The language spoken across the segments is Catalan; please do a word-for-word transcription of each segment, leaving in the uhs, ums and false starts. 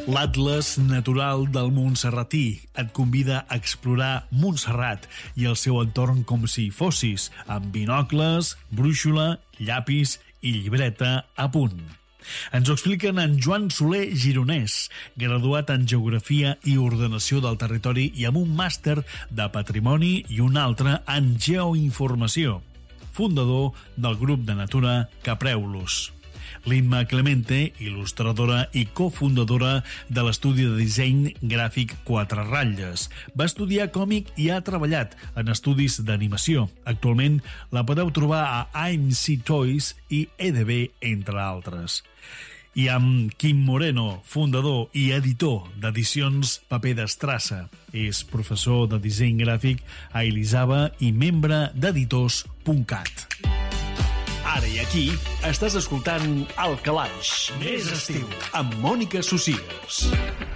L'Atles Natural del Montserratí et convida a explorar Montserrat i el seu entorn com si fossis, amb binocles, brúixola, llapis i llibreta a punt. Ens ho expliquen en Joan Soler Gironès, graduat en Geografia i Ordenació del Territori i amb un màster de Patrimoni i un altre en Geoinformació, fundador del grup de natura Capreulos. L'Imma Clemente, il·lustradora i cofundadora de l'estudi de disseny gràfic Quatre Ratlles. Va estudiar còmic i ha treballat en estudis d'animació. Actualment la podeu trobar a A M C Toys i E D B, entre altres. I amb Quim Moreno, fundador i editor d'edicions Paper d'Estrassa. És professor de disseny gràfic a Elisava i membre d'editors punt cat. Ara i aquí estàs escoltant El Calaix, més estiu, amb Mònica Socias.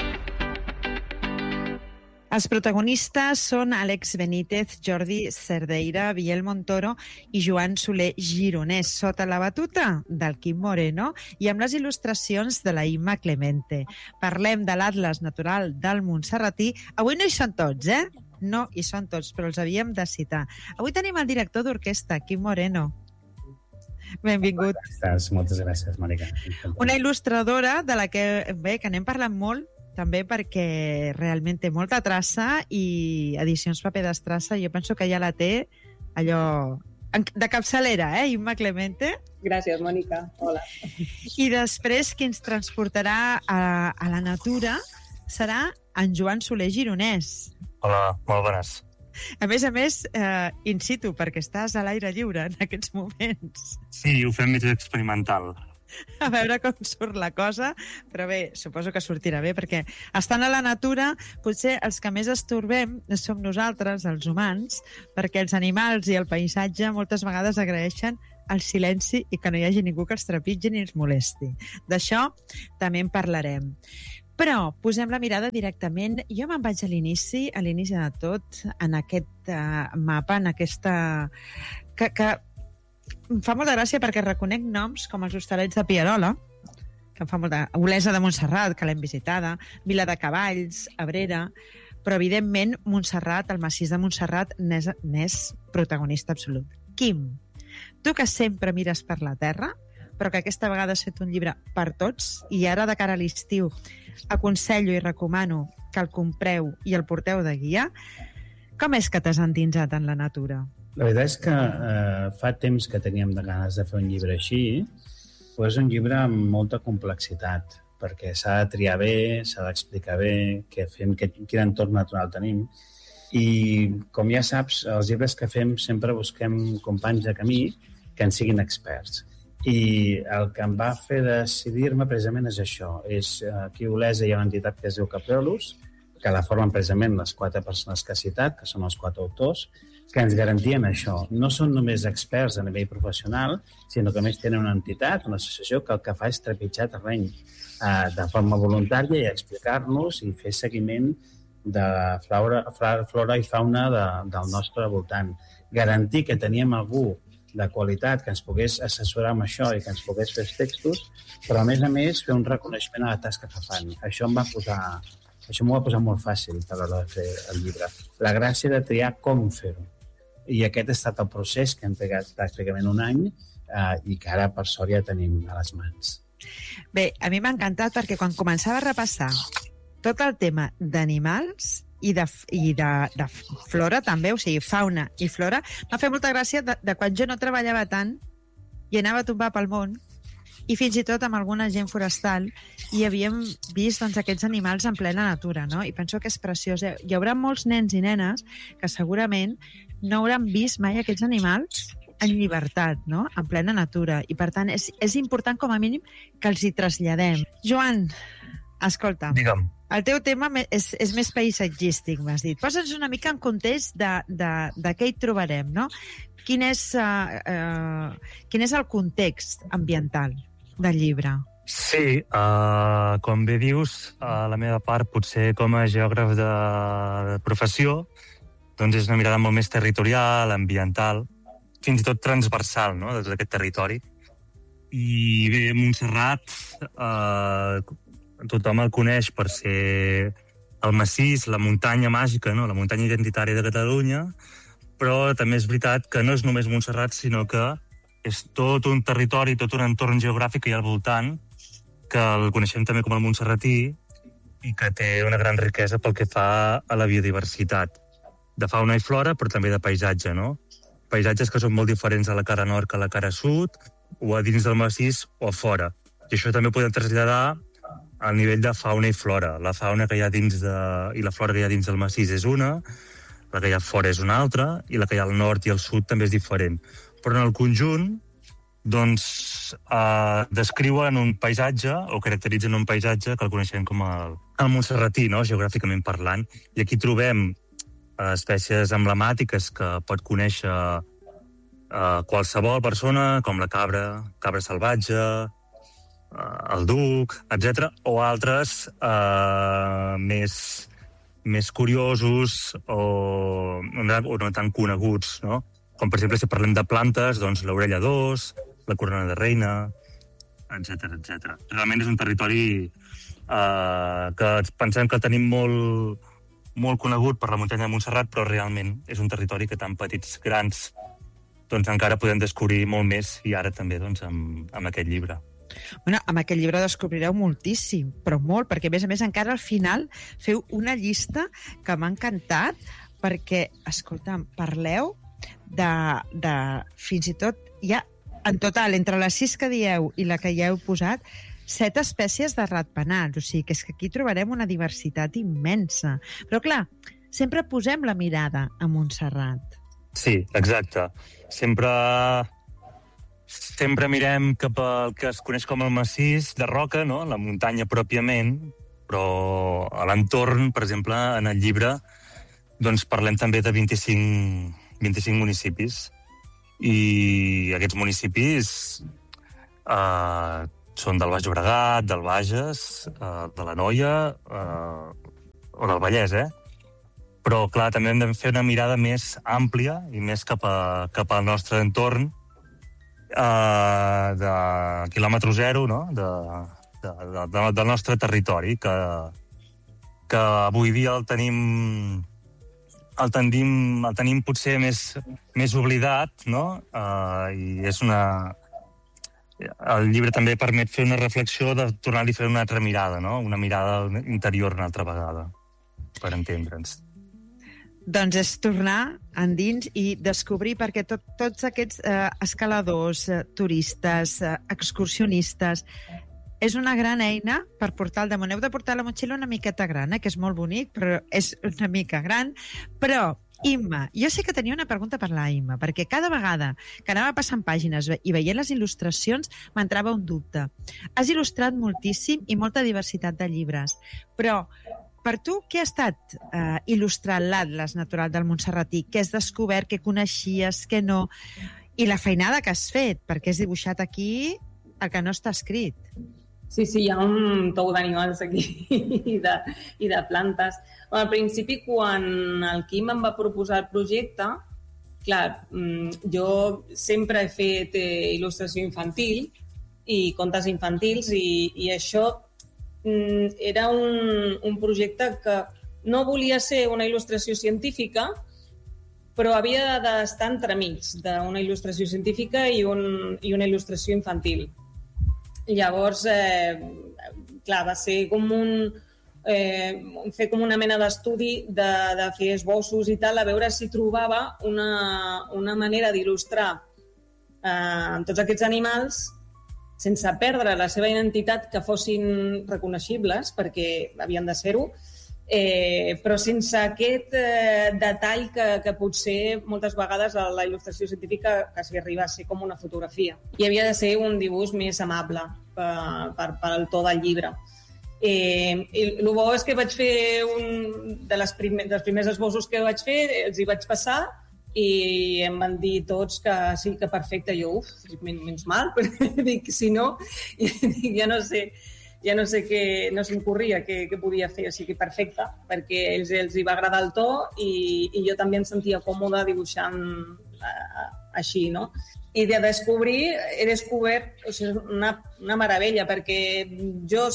Els protagonistes són Àlex Benítez, Jordi Cerdeira, Biel Montoro i Joan Soler Gironès, sota la batuta del Quim Moreno i amb les il·lustracions de la Imma Clemente. Parlem de l'Atles Natural del Montserratí. Avui no hi són tots, eh? No hi són tots, però els havíem de citar. Avui tenim el director d'orquestra, Quim Moreno. Benvingut. Estàs, moltes gràcies, Mònica. Una il·lustradora de la que, bé, que n'hem parlat molt, també perquè realment té molta traça i Edicions Paper d'Estrassa, jo penso que ja la té allò de capçalera, eh, Imma Clemente? Gràcies, Mònica. Hola. I després qui ens transportarà a, a la natura serà en Joan Soler Gironès. Hola, molt bones. A més a més, eh, in situ, perquè estàs a l'aire lliure en aquests moments. Sí, ho fem més experimental. A veure com surt la cosa, però bé, suposo que sortirà bé, perquè estant a la natura, potser els que més estorbem som nosaltres, els humans, perquè els animals i el paisatge moltes vegades agraeixen el silenci i que no hi hagi ningú que els trepitgi ni els molesti. D'això també en parlarem. Però posem la mirada directament. Jo me'n vaig a l'inici, a l'inici de tot, en aquest uh, mapa, en aquesta... que, que em fa molta gràcia perquè reconec noms com els Hostalets de Pierola, que em fa molta... Olesa de Montserrat, que l'hem visitada, Vila de Cavalls, Abrera, però evidentment Montserrat, el massís de Montserrat, n'és, n'és protagonista absolut. Quim, tu que sempre mires per la terra, però que aquesta vegada has fet un llibre per tots, i ara de cara a l'estiu aconsello i recomano que el compreu i el porteu de guia. Com és que t'has endinsat en la natura? La veritat és que eh, fa temps que teníem de ganes de fer un llibre així, però és un llibre amb molta complexitat, perquè s'ha de triar bé, s'ha d'explicar bé què fem, què, quin entorn natural tenim. I, com ja saps, els llibres que fem sempre busquem companys de camí que en siguin experts. I el que em va fer decidir-me precisament és això. És, aquí a Olesa hi ha una entitat que es diu Capreulos, que la formen precisament les quatre persones que ha citat, que són els quatre autors, que ens garantien això. No són només experts a nivell professional, sinó que més tenen una entitat, una associació, que el que fa és trepitjar terreny eh, de forma voluntària i explicar-nos i fer seguiment de flora, flora i fauna de, del nostre voltant. Garantir que teníem algú de qualitat que ens pogués assessorar amb això i que ens pogués fer els textos, però a més a més fer un reconeixement a la tasca que fan. Això em va posar, això m'ho va posar molt fàcil a l'hora de fer el llibre. La gràcia de triar com fer-ho. I aquest ha estat el procés que hem pegat pràcticament un any eh, i que ara, per sort, ja tenim a les mans. Bé, a mi m'ha encantat perquè quan començava a repassar tot el tema d'animals i de, i de, de flora també, o sigui, fauna i flora, m'ha fet molta gràcia de, de quan jo no treballava tant i anava a tombar pel món i fins i tot amb alguna gent forestal i havíem vist doncs, aquests animals en plena natura, no? I penso que és preciós. Hi haurà molts nens i nenes que segurament no hauran vist mai aquests animals en llibertat, no? En plena natura. I per tant és, és important com a mínim que els hi traslladem. Joan, escolta. Digue'm. El teu tema és, és més paisatgístic, m'has dit. Posa'ns una mica en context de, de, de què hi trobarem, no? Quin és, uh, uh, quin és el context ambiental del llibre? Sí, uh, com bé dius, uh, la meva part, potser com a geògraf de, de professió, doncs és una mirada molt més territorial, ambiental, fins i tot transversal, no?, des d'aquest territori. I bé, Montserrat, eh, tothom el coneix per ser el massís, la muntanya màgica, no? La muntanya identitària de Catalunya, però també és veritat que no és només Montserrat, sinó que és tot un territori, tot un entorn geogràfic que hi ha al voltant, que el coneixem també com el montserratí, i que té una gran riquesa pel que fa a la biodiversitat, de fauna i flora, però també de paisatge, no? Paisatges que són molt diferents a la cara nord que a la cara sud, o a dins del massís o a fora. I això també ho podem traslladar al nivell de fauna i flora. La fauna que hi ha dins de... i la flora que hi ha dins del massís és una, la que hi ha fora és una altra, i la que hi ha al nord i al sud també és diferent. Però en el conjunt, doncs, eh, descriuen un paisatge, o caracteritzen un paisatge que el coneixem com el, el montserratí, no? Geogràficament parlant. I aquí trobem eh, espècies emblemàtiques que pot conèixer eh, qualsevol persona, com la cabra, cabra salvatge, el duc, etcètera, o altres eh, més, més curiosos o, o no tan coneguts, no? Com, per exemple, si parlem de plantes, doncs l'orella d'ós, la corona de reina, etcètera, etcètera. Realment és un territori eh, que pensem que tenim molt, molt conegut per la muntanya de Montserrat, però realment és un territori que tan petits, grans, doncs encara podem descobrir molt més, i ara també doncs, amb, amb aquest llibre. Bueno, amb aquest llibre descobrireu moltíssim, però molt, perquè a més a més encara al final feu una llista que m'ha encantat, perquè, escolta'm, parleu de, de fins i tot, hi ha en total, entre les sis que dieu i la que ja heu posat, set espècies de ratpenats, o sigui que és que aquí trobarem una diversitat immensa. Però clar, sempre posem la mirada a Montserrat. Sí, exacte. Sempre... Sempre mirem cap al que es coneix com el massís de roca, no? La muntanya pròpiament, però a l'entorn, per exemple, en el llibre, doncs parlem també de vint-i-cinc, vint-i-cinc municipis. I aquests municipis eh, són del Baix Llobregat, del Bages, eh, de l'Anoia eh, o del Vallès, eh? Però, clar, també hem de fer una mirada més àmplia i més cap, a, cap al nostre entorn, Uh, de quilòmetre zero, no? de, de, de, del nostre territori, que, que avui dia el tenim, el tenim, el tenim potser més, més oblidat, no? Uh, I és una... El llibre també permet fer una reflexió de tornar-li a fer una altra mirada, no? Una mirada interior una altra vegada, per entendre'ns. Doncs és tornar endins i descobrir, perquè tot, tots aquests eh, escaladors, eh, turistes, eh, excursionistes, és una gran eina per portar al damunt. Heu de portar la motxilla una miqueta gran, eh, que és molt bonic, però és una mica gran. Però, Imma, jo sé que tenia una pregunta per la Imma, perquè cada vegada que anava passant pàgines i veient les il·lustracions m'entrava un dubte. Has il·lustrat moltíssim i molta diversitat de llibres, però... Per tu, què ha estat eh, il·lustrar l'Atles Natural del Montserratí? Què has descobert, què coneixies, què no? I la feinada que has fet, perquè has dibuixat aquí el que no està escrit. Sí, sí, hi ha un tou d'animals aquí i de, i de plantes. Bueno, al principi, quan el Quim em va proposar el projecte, clar, jo sempre he fet eh, il·lustració infantil i contes infantils i, i això era un, un projecte que no volia ser una il·lustració científica, però havia d'estar entremig d'una il·lustració científica i, un, i una il·lustració infantil. Llavors, eh, clar, va ser com un... Eh, fer com una mena d'estudi de, de fer esbossos i tal, a veure si trobava una, una manera d'il·lustrar eh, tots aquests animals sense perdre la seva identitat, que fossin reconeixibles, perquè havien de ser-ho, eh, però sense aquest eh, detall que, que potser moltes vegades a la il·lustració científica quasi arriba a ser com una fotografia. I havia de ser un dibuix més amable per, per, per al to del llibre. Eh, i el bo és que vaig fer un de les primer, dels primers esbossos que vaig fer, els hi vaig passar, i em van dir tots que sí, que perfecte. Jo, uf, menys mal, però dic, si no, ja no sé, ja no sé què, no se'm corria què, què podia fer, o sigui, perfecte, perquè ells, els hi va agradar el to i, i jo també em sentia còmoda dibuixant uh, així, no? I de descobrir, he descobert, o sigui, una, una meravella, perquè jo soc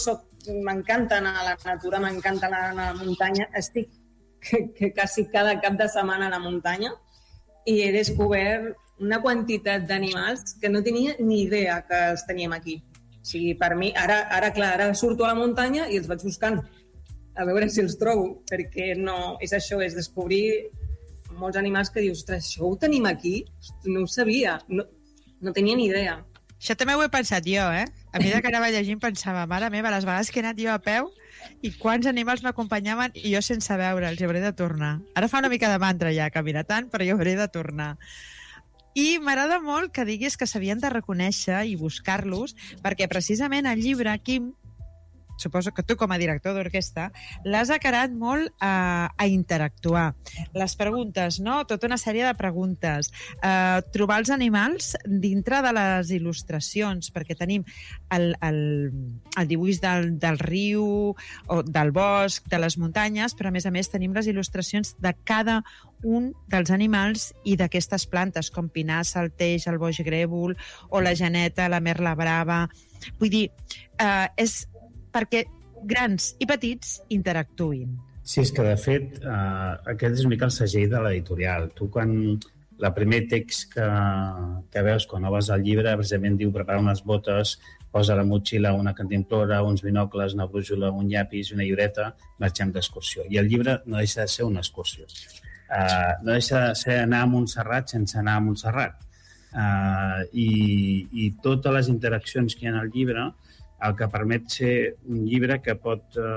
m'encanta anar a la natura, m'encanta anar a la muntanya. Estic que, que quasi cada cap de setmana a la muntanya i he descobert una quantitat d'animals que no tenia ni idea que els teníem aquí. O sigui, per mi, ara, ara, clar, ara surto a la muntanya i els vaig buscant a veure si els trobo, perquè no, és això, és descobrir molts animals que dius, ostres, això ho tenim aquí? No ho sabia, no, no tenia ni idea. Això també ho he pensat jo, eh? A mesura que anava llegint pensava, mare meva, les vegades que he anat jo a peu i quants animals m'acompanyaven i jo sense veure'ls, hi hauré de tornar. Ara fa una mica de mantra ja, caminar tant, però hi hauré de tornar. I m'agrada molt que diguis que s'havien de reconèixer i buscar-los, perquè precisament el llibre, Quim, suposo que tu com a director d'orquestra, l'has acarat molt a, a interactuar. Les preguntes, no? Tota una sèrie de preguntes. Uh, trobar els animals dintre de les il·lustracions, perquè tenim el, el, el dibuix del, del riu, o del bosc, de les muntanyes, però a més a més tenim les il·lustracions de cada un dels animals i d'aquestes plantes, com pinar, salteix, el boix grèvol, o la geneta, la merla brava. Vull dir, uh, és perquè grans i petits interactuïn. Sí, és que de fet eh, aquest és una mica el segell de l'editorial. Tu quan el primer text que, que veus quan obres el llibre precisament diu prepara unes botes, posa a la motxilla una cantimplora, uns binocles, una brújula, un llapis, una llibreta, marxem d'excursió. I el llibre no deixa de ser una excursió. Uh, no deixa de ser anar a Montserrat sense anar a Montserrat. Uh, i, I totes les interaccions que hi ha en el llibre el que permet ser un llibre que pot